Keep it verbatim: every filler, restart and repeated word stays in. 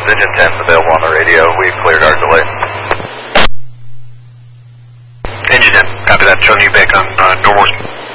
Engine ten available on the radio. We've cleared our delay. Engine ten, copy that. Showing you back on uh, normal.